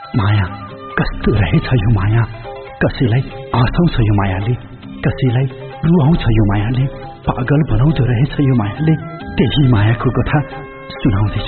माया कस्तो रहेछ यो माया, कसैलाई हँसाउँछ यो मायाले, कसैलाई रुवाउँछ यो मायाले, पागल बनाउँदो रहेछ यो मायाले। त्यही मायाको कथा सुनाउँदैछु